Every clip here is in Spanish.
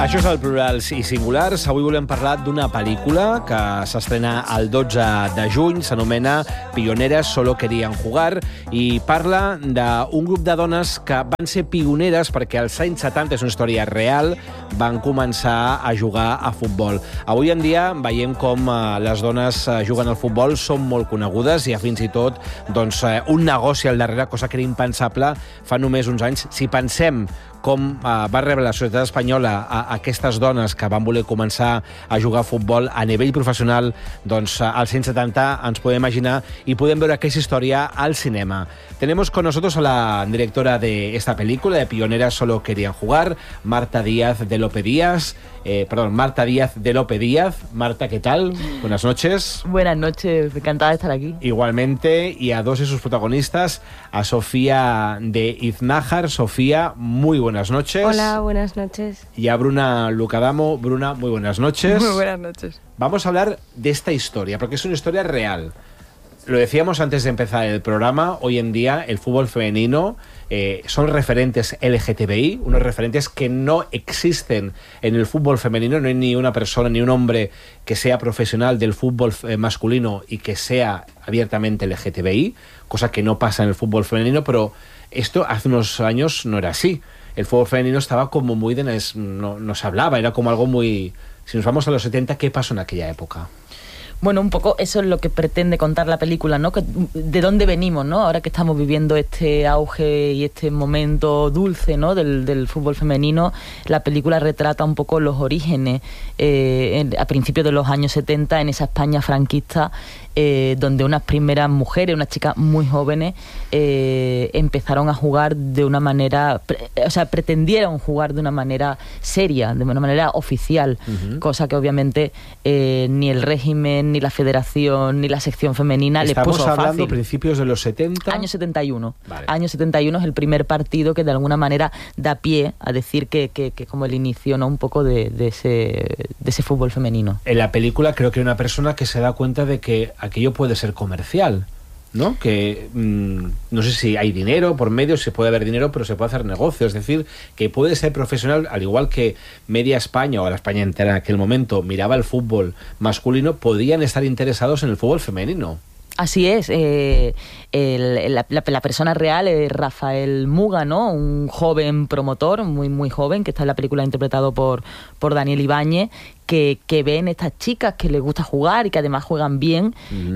Això és el Plurals i Singulars. Avui volem parlar d'una pel·lícula que s'estrena el 12 de juny, s'anomena Pioneras solo querían jugar, i parla d'un grup de dones que van ser pioneres perquè als anys 70, és una història real, van començar a jugar a futbol. Avui en dia veiem com les dones juguen al futbol, són molt conegudes, hi ha fins i tot un negoci al darrere, cosa que era impensable fa només uns anys. Si pensem com va rebre la societat espanyola a aquestes dones que van voler començar a jugar a futbol a nivell professional, doncs als 170 ens podem imaginar y podem veure aquesta història al cinema. Tenemos con nosotros a la directora de esta película, de Pioneras solo querían jugar, Marta Díaz de Lope Díaz. Marta Díaz de Lope Díaz. Marta, ¿qué tal? Buenas noches. Buenas noches, encantada de estar aquí. Igualmente, y a dos de sus protagonistas, a Sofía de Iznájar. Sofía, muy buenas noches. Hola, buenas noches. Y a Bruna Lucadamo. Bruna, muy buenas noches. Muy buenas noches. Vamos a hablar de esta historia, porque es una historia real. Lo decíamos antes de empezar el programa, hoy en día el fútbol femenino son referentes LGTBI, unos referentes que no existen en el fútbol femenino. No hay ni una persona, ni un hombre que sea profesional del fútbol masculino y que sea abiertamente LGTBI, cosa que no pasa en el fútbol femenino, pero esto hace unos años no era así. El fútbol femenino estaba como muy no se hablaba, era como algo muy... Si nos vamos a los 70, ¿qué pasó en aquella época? Bueno, un poco eso es lo que pretende contar la película, ¿no? De dónde venimos, ¿no? Ahora que estamos viviendo este auge y este momento dulce, ¿no? del fútbol femenino, la película retrata un poco los orígenes a principios de los años 70 en esa España franquista, donde unas primeras mujeres, unas chicas muy jóvenes, empezaron a jugar de una manera, pretendieron jugar de una manera seria, de una manera oficial, cosa que obviamente ni el régimen, ni la federación, ni la sección femenina les puso fácil. ¿Estamos hablando principios de los 70? Año 71. Vale. Año 71 es el primer partido que de alguna manera da pie a decir que como el inicio, ¿no? Un poco de ese fútbol femenino. En la película creo que hay una persona que se da cuenta de que aquello puede ser comercial, ¿no? Que no sé si hay dinero por medio, si puede haber dinero, pero se puede hacer negocio. Es decir, que puede ser profesional, al igual que media España o la España entera en aquel momento miraba el fútbol masculino, podían estar interesados en el fútbol femenino. Así es, la persona real es Rafael Muga, ¿no? Un joven promotor, muy, muy joven, que está en la película interpretado por Daniel Ibáñez, que ve en estas chicas que les gusta jugar y que además juegan bien,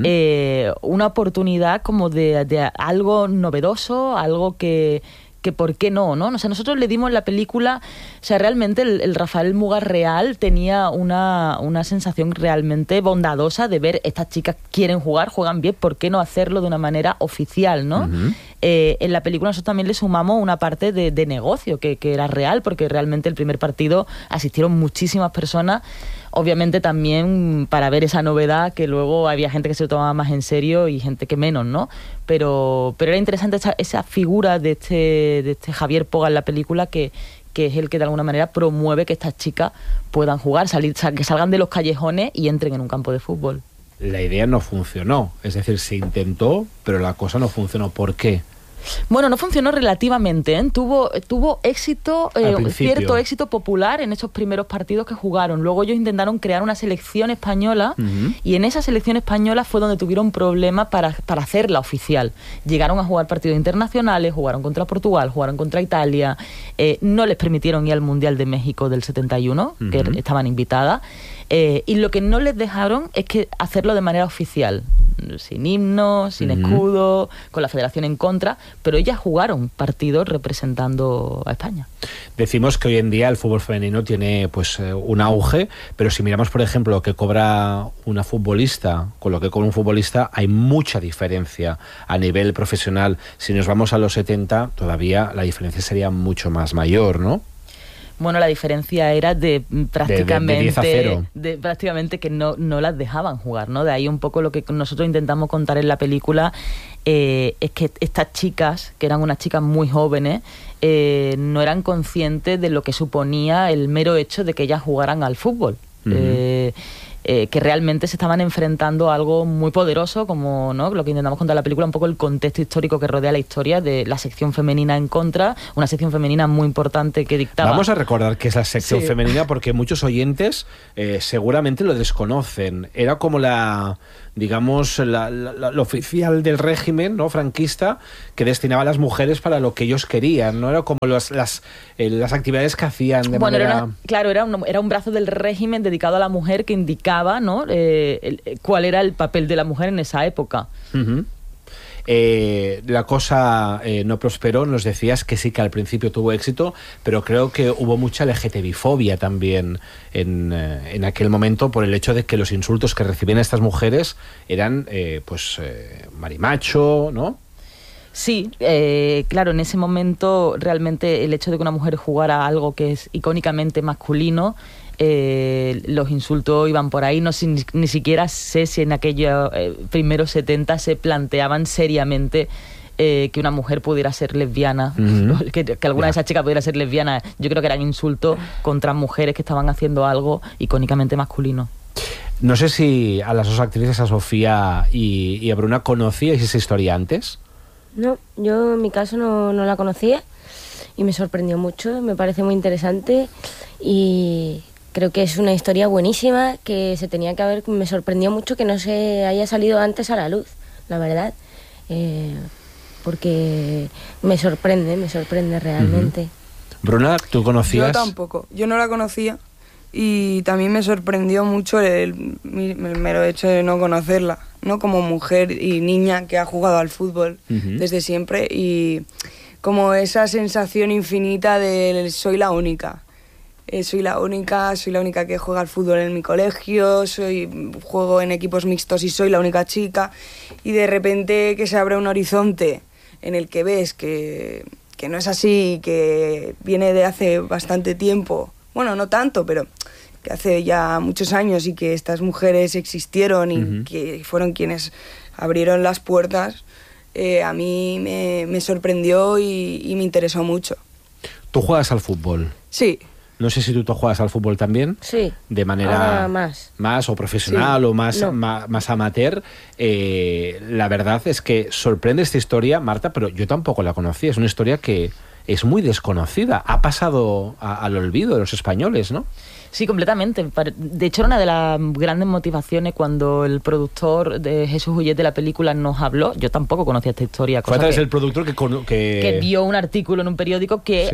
una oportunidad como de algo novedoso, algo que por qué no, ¿no? O sea, nosotros le dimos la película, o sea, realmente el Rafael Muga real tenía una sensación realmente bondadosa de ver estas chicas quieren jugar, juegan bien, ¿por qué no hacerlo de una manera oficial, ¿no? En la película nosotros también le sumamos una parte de negocio que era real, porque realmente el primer partido asistieron muchísimas personas, obviamente también para ver esa novedad, que luego había gente que se lo tomaba más en serio y gente que menos, ¿no? Pero era interesante esa figura de este Javier Poga en la película, que es el que de alguna manera promueve que estas chicas puedan jugar, que salgan de los callejones y entren en un campo de fútbol. La idea no funcionó, es decir, se intentó, pero la cosa no funcionó. ¿Por qué? Bueno, no funcionó relativamente, ¿eh? Tuvo éxito, cierto éxito popular en esos primeros partidos que jugaron. Luego ellos intentaron crear una selección española, y en esa selección española fue donde tuvieron problemas para hacerla oficial. Llegaron a jugar partidos internacionales, jugaron contra Portugal, jugaron contra Italia, no les permitieron ir al Mundial de México del 71, que estaban invitadas, y lo que no les dejaron es que hacerlo de manera oficial, sin himno, sin escudo, con la federación en contra, pero ellas jugaron partidos representando a España. Decimos que hoy en día el fútbol femenino tiene un auge, pero si miramos, por ejemplo, lo que cobra una futbolista con lo que cobra un futbolista, hay mucha diferencia a nivel profesional. Si nos vamos a los 70, todavía la diferencia sería mucho más mayor, ¿no? Bueno, la diferencia era de prácticamente de 10 a 0. Prácticamente que no las dejaban jugar, ¿no? De ahí un poco lo que nosotros intentamos contar en la película, es que estas chicas, que eran unas chicas muy jóvenes, no eran conscientes de lo que suponía el mero hecho de que ellas jugaran al fútbol. que realmente se estaban enfrentando a algo muy poderoso, como, ¿no?, lo que intentamos contar en la película, un poco el contexto histórico que rodea la historia de la sección femenina en contra, una sección femenina muy importante que dictaba... Vamos a recordar qué es la sección femenina, porque muchos oyentes seguramente lo desconocen. Era como digamos, lo oficial del régimen, ¿no?, franquista, que destinaba a las mujeres para lo que ellos querían, ¿no? Era como las actividades que hacían de manera... Era un brazo del régimen dedicado a la mujer que indicaba, ¿no?, cuál era el papel de la mujer en esa época. Uh-huh. La cosa no prosperó. Nos decías que sí, que al principio tuvo éxito, pero creo que hubo mucha LGTBI-fobia también en aquel momento, por el hecho de que los insultos que recibían estas mujeres eran marimacho, ¿no? Sí, claro, en ese momento realmente el hecho de que una mujer jugara algo que es icónicamente masculino, los insultos iban por ahí. Ni siquiera sé si en aquellos primeros 70 se planteaban seriamente que una mujer pudiera ser lesbiana, que alguna de esas chicas pudiera ser lesbiana. Yo creo que eran insultos contra mujeres que estaban haciendo algo icónicamente masculino. No sé si a las dos actrices, a Sofía y a Bruna, ¿conocíais esa historia antes? No, yo en mi caso no la conocía y me sorprendió mucho, me parece muy interesante y creo que es una historia buenísima que se tenía que haber... Me sorprendió mucho que no se haya salido antes a la luz, la verdad, porque me sorprende realmente. Bruna, ¿tú conocías? Yo tampoco, yo no la conocía y también me sorprendió mucho el mero hecho de no conocerla, ¿no? Como mujer y niña que ha jugado al fútbol desde siempre, y como esa sensación infinita de soy la única. Soy la única que juega al fútbol en mi colegio, juego en equipos mixtos y soy la única chica, y de repente que se abre un horizonte en el que ves que no es así, que viene de hace bastante tiempo, bueno, no tanto, pero que hace ya muchos años, y que estas mujeres existieron y que fueron quienes abrieron las puertas, a mí me sorprendió y me interesó mucho. ¿Tú juegas al fútbol? Sí. No sé si tú juegas al fútbol también. Sí. De manera más o profesional, sí, o más amateur. La verdad es que sorprende esta historia, Marta, pero yo tampoco la conocía. Es una historia que es muy desconocida. Ha pasado al olvido de los españoles, ¿no? Sí, completamente. De hecho, era una de las grandes motivaciones cuando el productor de Jesús Ullet de la película nos habló. Yo tampoco conocía esta historia. Fue a través del productor que vio un artículo en un periódico que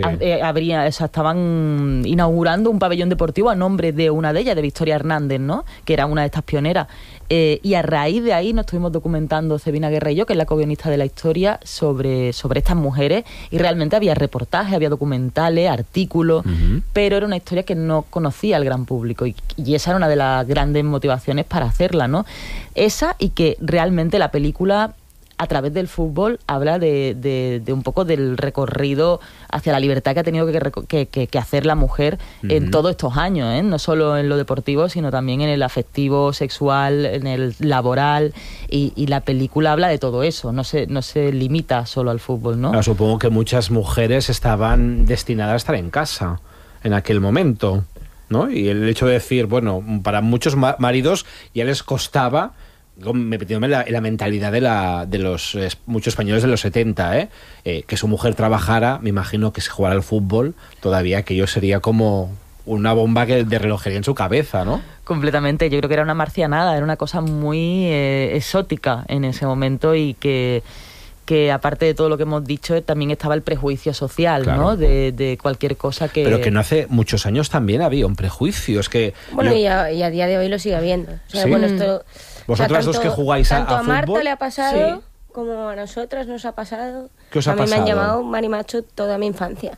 estaban inaugurando un pabellón deportivo a nombre de una de ellas, de Victoria Hernández, ¿no?, que era una de estas pioneras. Y a raíz de ahí nos estuvimos documentando Cebina Guerra y yo, que es la co-guionista de la historia, sobre estas mujeres, y realmente había reportajes, había documentales, artículos, pero era una historia que no conocía al gran público, y esa era una de las grandes motivaciones para hacerla, ¿no? Esa, y que realmente la película, a través del fútbol, habla de un poco del recorrido hacia la libertad que ha tenido que hacer la mujer en todos estos años, ¿eh? No solo en lo deportivo, sino también en el afectivo, sexual, en el laboral, y la película habla de todo eso, no se limita solo al fútbol, ¿no? Supongo que muchas mujeres estaban destinadas a estar en casa en aquel momento, ¿no? Y el hecho de decir, bueno, para muchos maridos ya les costaba, metiéndome en la mentalidad de los muchos españoles de los 70, que su mujer trabajara, me imagino que si jugara al fútbol, todavía aquello sería como una bomba de relojería en su cabeza, ¿no? Completamente, yo creo que era una marcianada, era una cosa muy exótica en ese momento, y que aparte de todo lo que hemos dicho, también estaba el prejuicio social, claro, ¿no? De cualquier cosa que... Pero que no hace muchos años también había un prejuicio, es que... Bueno, y a día de hoy lo sigue habiendo. O sea, ¿sí? Bueno, esto... Vosotras dos que jugáis a fútbol... Tanto a Marta le ha pasado, sí, como a nosotras nos ha pasado. ¿Qué os ha pasado? A mí me han llamado marimacho toda mi infancia.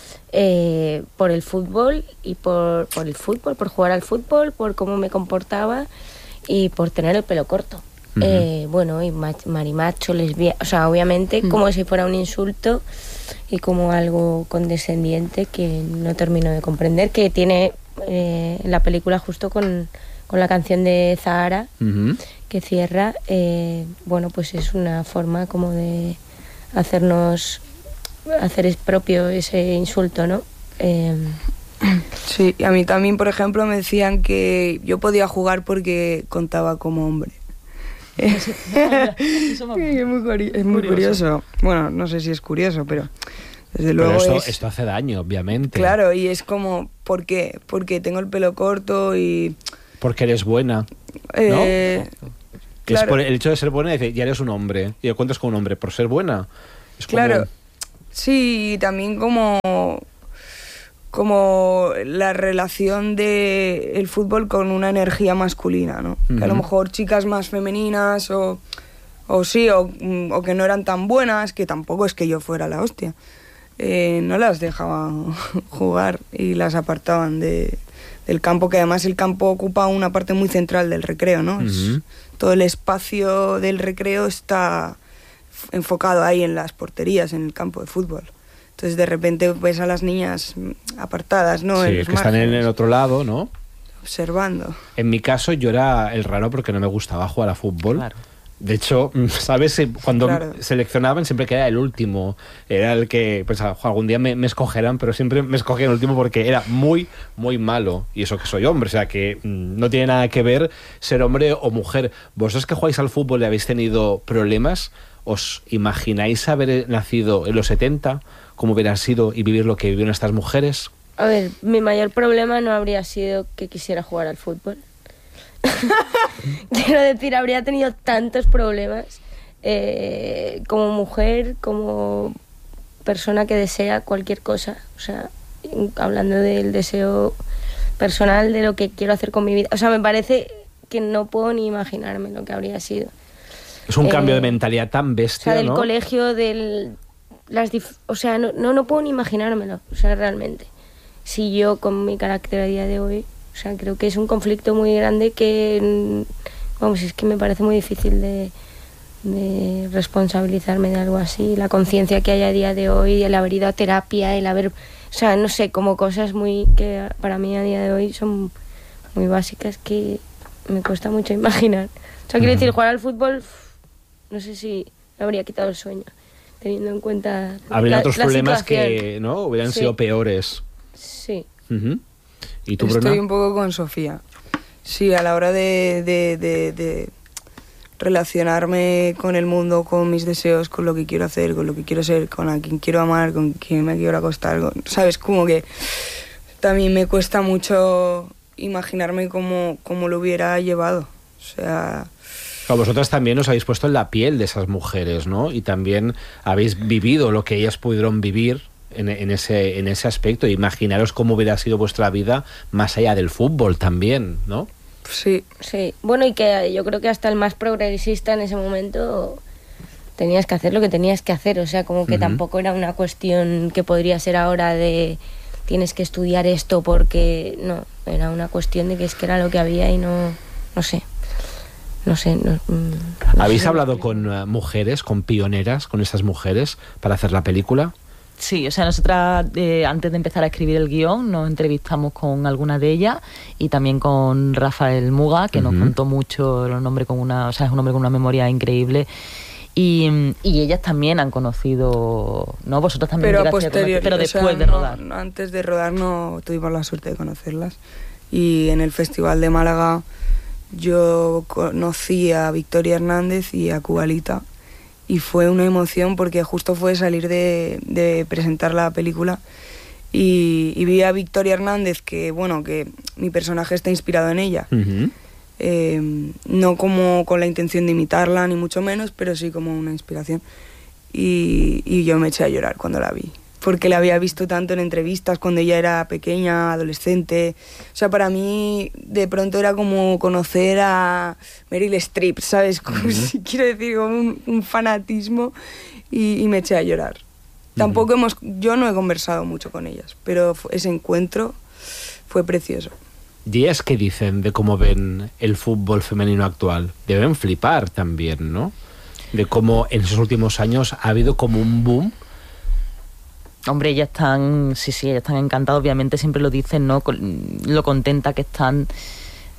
Por el fútbol, y por jugar al fútbol, por cómo me comportaba y por tener el pelo corto. Bueno, y marimacho, lesbiana, o sea, obviamente como si fuera un insulto y como algo condescendiente que no termino de comprender, que tiene la película justo con la canción de Zahara, que cierra. Bueno, pues es una forma como de hacer propio ese insulto, ¿no? Sí, y a mí también, por ejemplo, me decían que yo podía jugar porque contaba como hombre. Eso Es muy curioso. Bueno, no sé si es curioso, pero desde luego pero esto hace daño, obviamente. Claro, y es como, ¿por qué? Porque tengo el pelo corto y... Porque eres buena, ¿no? Claro. Es por el hecho de ser buena, dice, ya eres un hombre. ¿Y cuentas con un hombre? ¿Por ser buena? Es como... Claro, sí, también como la relación de el fútbol con una energía masculina, ¿no? Que a lo mejor chicas más femeninas o que no eran tan buenas, que tampoco es que yo fuera la hostia, no las dejaban jugar y las apartaban del campo, que además el campo ocupa una parte muy central del recreo, ¿no? Todo el espacio del recreo está enfocado ahí en las porterías, en el campo de fútbol. Entonces de repente ves a las niñas apartadas, ¿no? Sí, que están en el otro lado, ¿no? Observando. En mi caso yo era el raro porque no me gustaba jugar a fútbol. Claro. De hecho, ¿sabes? Cuando seleccionaban siempre que era el último. Era el que, pues algún día me escogerán, pero siempre me escogían el último porque era muy, muy malo. Y eso que soy hombre, o sea que no tiene nada que ver ser hombre o mujer. ¿Vosotros que jugáis al fútbol y habéis tenido problemas, os imagináis haber nacido en los 70? ¿Cómo hubiera sido y vivir lo que vivieron estas mujeres? A ver, mi mayor problema no habría sido que quisiera jugar al fútbol. Quiero decir, habría tenido tantos problemas como mujer, como persona que desea cualquier cosa. O sea, hablando del deseo personal, de lo que quiero hacer con mi vida. O sea, me parece que no puedo ni imaginarme lo que habría sido. Es un cambio de mentalidad tan bestia, o sea, del ¿no? colegio, o sea, no puedo ni imaginármelo, o sea, realmente. Si yo, con mi carácter a día de hoy, o sea, creo que es un conflicto muy grande que, vamos, es que me parece muy difícil de responsabilizarme de algo así. La conciencia que hay a día de hoy, el haber ido a terapia, el haber, o sea, no sé, como cosas muy que para mí a día de hoy son muy básicas que me cuesta mucho imaginar. O sea, quiero decir, jugar al fútbol, no sé si me habría quitado el sueño, teniendo en cuenta habría otros problemas situación. que no hubieran sido peores. Sí. ¿Y tú, Bruna? Estoy un poco con Sofía. Sí, a la hora de relacionarme con el mundo, con mis deseos, con lo que quiero hacer, con lo que quiero ser, con a quien quiero amar, con quien me quiero acostar, ¿sabes? Como que también me cuesta mucho imaginarme cómo lo hubiera llevado. O sea... Vosotras también os habéis puesto en la piel de esas mujeres, ¿no? Y también habéis vivido lo que ellas pudieron vivir en ese aspecto. Imaginaros cómo hubiera sido vuestra vida más allá del fútbol también, ¿no? Sí. Sí, bueno, y que yo creo que hasta el más progresista en ese momento tenías que hacer lo que tenías que hacer. O sea, como que tampoco era una cuestión que podría ser ahora de tienes que estudiar esto porque... No, era una cuestión de que es que era lo que había y no sé. ¿Habéis hablado con mujeres, con pioneras, con esas mujeres para hacer la película? Sí, o sea, nosotras antes de empezar a escribir el guión nos entrevistamos con alguna de ellas y también con Rafael Muga, que nos contó mucho, es un hombre con una memoria increíble. Y ellas también han conocido, ¿no? Vosotros también pero a posteriori, pero después, o sea, de rodar. No, antes de rodar no tuvimos la suerte de conocerlas. Y en el Festival de Málaga yo conocí a Victoria Hernández y a Cubalita y fue una emoción porque justo fue salir de presentar la película y vi a Victoria Hernández que mi personaje está inspirado en ella. No como con la intención de imitarla ni mucho menos, pero sí como una inspiración y yo me eché a llorar cuando la vi porque la había visto tanto en entrevistas cuando ella era pequeña, adolescente. O sea, para mí de pronto era como conocer a Meryl Streep, ¿sabes? Como si quiero decir, como un fanatismo y me eché a llorar. Tampoco yo no he conversado mucho con ellas, pero ese encuentro fue precioso. ¿Y ellas qué dicen de cómo ven el fútbol femenino actual? Deben flipar también, ¿no? De cómo en esos últimos años ha habido como un boom. Hombre, ellas están encantadas, obviamente siempre lo dicen, ¿no? Lo contenta que están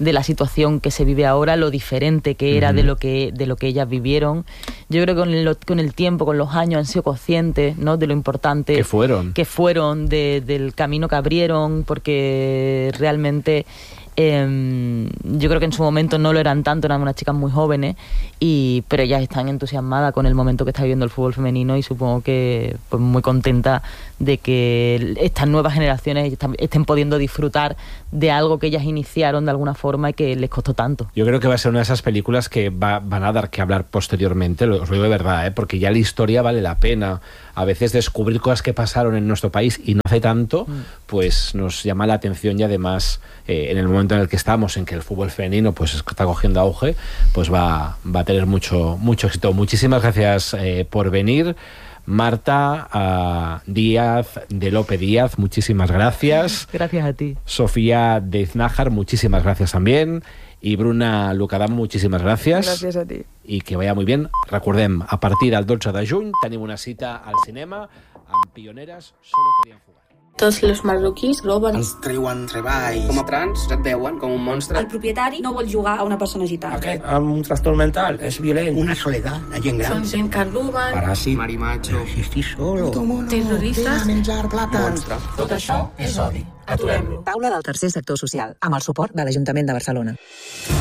la situación que se vive ahora, lo diferente que era de lo que ellas vivieron. Yo creo que con el tiempo, con los años, han sido conscientes, ¿no?, de lo importante que fueron del camino que abrieron, porque realmente yo creo que en su momento no lo eran tanto, eran unas chicas muy jóvenes, pero ellas están entusiasmadas con el momento que está viviendo el fútbol femenino, y supongo que pues muy contenta de que estas nuevas generaciones estén pudiendo disfrutar de algo que ellas iniciaron de alguna forma y que les costó tanto. Yo creo que va a ser una de esas películas que van a dar que hablar posteriormente, os lo digo de verdad, porque ya la historia vale la pena. A veces descubrir cosas que pasaron en nuestro país y no hace tanto, pues nos llama la atención, y además en el momento en el que estamos, en que el fútbol femenino pues está cogiendo auge, pues va a tener mucho éxito. Muchísimas gracias por venir. Marta Díaz de Lope Díaz, muchísimas gracias. Gracias a ti. Sofía Deiznajar, muchísimas gracias también. I Bruna Lucadam, moltíssimes gràcies. Gràcies a ti. I que vaya muy bien. Recordem, a partir del 12 de juny tenim una cita al cinema amb Pioneres solo querían jugar. Tots els marroquís roben. Ens treuen treball. Com a trans et veuen com un monstre. El propietari no vol jugar a una persona gitana. Aquest amb un trastorn mental és violent. Una soledat, la gent gran. Són gent que roben. Paràsit, marimacho, existir solo. Terroristes. Menjar plàtans. Tot això és odi. Aturem-lo. Taula del tercer sector social, amb el suport de l'Ajuntament de Barcelona.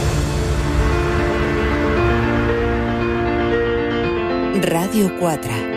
Ràdio 4.